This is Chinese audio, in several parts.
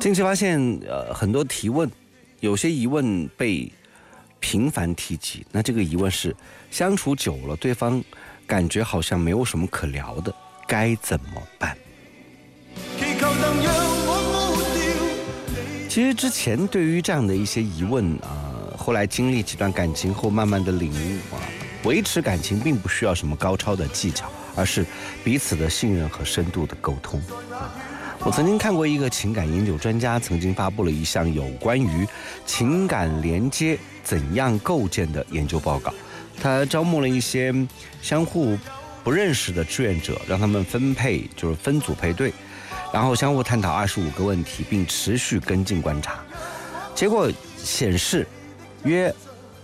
近期发现，很多提问，有些疑问被频繁提及。那这个疑问是：相处久了，对方感觉好像没有什么可聊的，该怎么办？其实之前对于这样的一些疑问后来经历几段感情后，慢慢的领悟维持感情并不需要什么高超的技巧，而是彼此的信任和深度的沟通。我曾经看过一个情感研究专家曾经发布了一项有关于情感连接怎样构建的研究报告。他招募了一些相互不认识的志愿者，让他们分组配对，然后相互探讨25个问题，并持续跟进观察。结果显示，约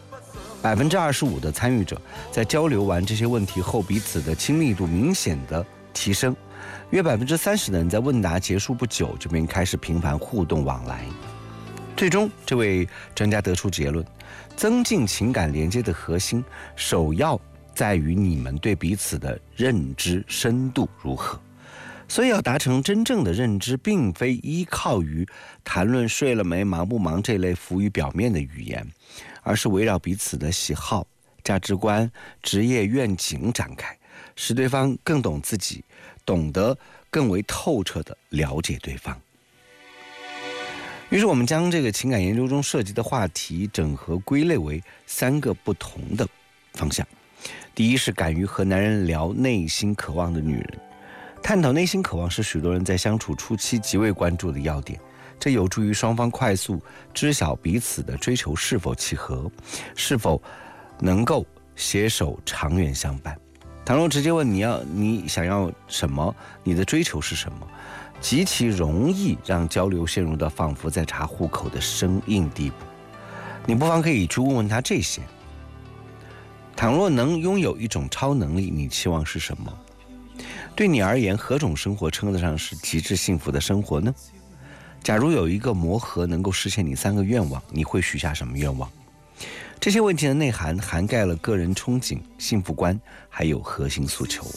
25%的参与者在交流完这些问题后，彼此的亲密度明显的提升。约30%的人在问答结束不久就便开始频繁互动往来。最终，这位专家得出结论：增进情感连接的核心，首要在于你们对彼此的认知深度如何。所以要达成真正的认知，并非依靠于谈论睡了没、忙不忙这类浮于表面的语言，而是围绕彼此的喜好、价值观、职业愿景展开，使对方更懂自己，懂得更为透彻地了解对方。于是我们将这个情感研究中涉及的话题整合归类为3个不同的方向。第一是敢于和男人聊内心渴望的女人。探讨内心渴望是许多人在相处初期极为关注的要点，这有助于双方快速知晓彼此的追求是否契合，是否能够携手长远相伴。倘若直接问你想要什么，你的追求是什么，极其容易让交流陷入到仿佛在查户口的生硬地步。你不妨可以去问问他这些：倘若能拥有一种超能力，你期望是什么？对你而言，何种生活称得上是极致幸福的生活呢？假如有一个魔盒能够实现你3个愿望，你会许下什么愿望？这些问题的内涵涵盖了个人憧憬、幸福观，还有核心诉求。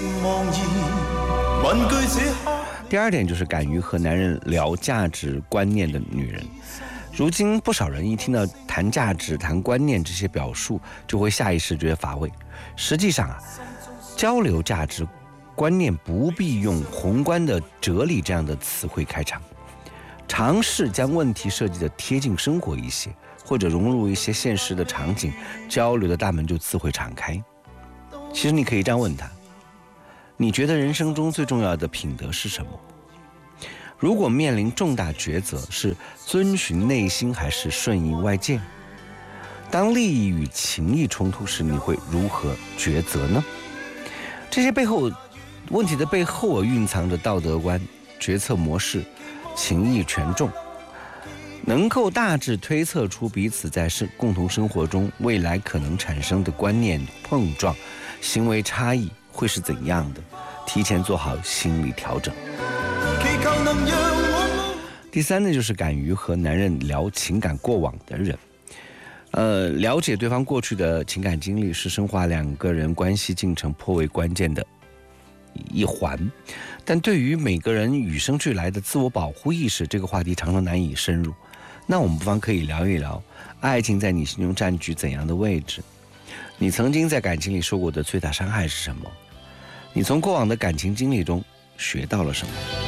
第二点就是敢于和男人聊价值观念的女人。如今不少人一听到谈价值、谈观念这些表述，就会下意识觉得乏味。实际上交流价值观念不必用宏观的哲理这样的词汇开场，尝试将问题设计的贴近生活一些，或者融入一些现实的场景，交流的大门就自会敞开。其实你可以这样问他：你觉得人生中最重要的品德是什么？如果面临重大抉择，是遵循内心还是顺应外界？当利益与情义冲突时，你会如何抉择呢？这些问题的背后蕴藏着道德观、决策模式、情义权重，能够大致推测出彼此在共同生活中未来可能产生的观念碰撞、行为差异会是怎样的，提前做好心理调整。第三呢，就是敢于和男人聊情感过往的人。了解对方过去的情感经历是深化2个人关系进程颇为关键的一环，但对于每个人与生俱来的自我保护意识，这个话题常常难以深入。那我们不妨可以聊一聊，爱情在你心中占据怎样的位置？你曾经在感情里受过的最大伤害是什么？你从过往的感情经历中学到了什么？